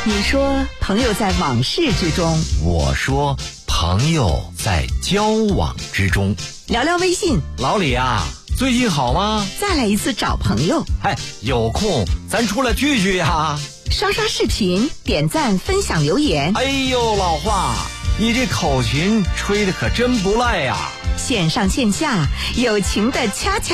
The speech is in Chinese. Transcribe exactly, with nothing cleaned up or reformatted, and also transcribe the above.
你说朋友在往事之中， 我说朋友在交往之中。 聊聊微信， 老李啊，最近好吗？ 再来一次找朋友。 嗨，有空咱出来聚聚呀。 刷刷视频，点赞分享留言。 哎呦，老华，你这口琴吹得可真不赖呀。 线上线下，友情的恰恰